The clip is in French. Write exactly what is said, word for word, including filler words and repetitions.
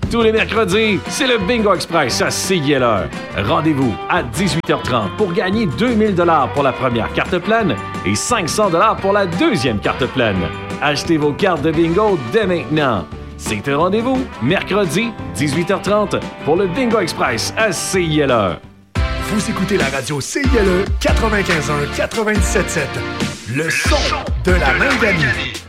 Tous les mercredis, c'est le Bingo Express à C I L E. Rendez-vous à dix-huit heures trente pour gagner deux mille dollars pour la première carte pleine et cinq cents dollars pour la deuxième carte pleine. Achetez vos cartes de bingo dès maintenant. C'est un rendez-vous, mercredi, dix-huit heures trente, pour le Bingo Express à C I L E. Vous écoutez la radio C I L E quatre-vingt-quinze un quatre-vingt-dix-sept sept. Le, Le son de la Manganie.